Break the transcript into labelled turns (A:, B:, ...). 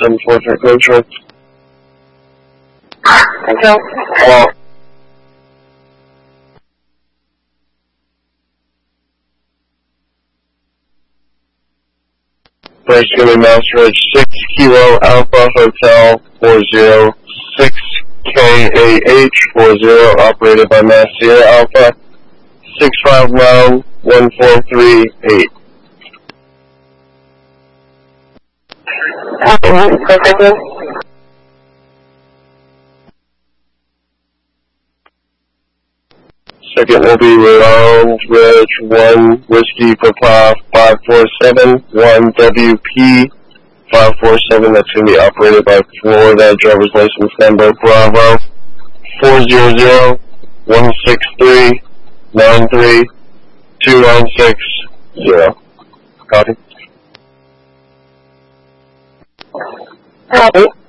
A: 743 Control.
B: Control.
A: Hello. Bridge going to be Mouse Ridge 6 Kilo Alpha Hotel 406 KAH 40, operated by Mass Sierra Alpha 6591438.
B: Perfectly.
A: Second will be Round Ridge 1 Whiskey Papa 547 1 WP 547. That's going to be operated by Florida driver's license number Bravo 400 163 93 2960. Copy.
B: Copy.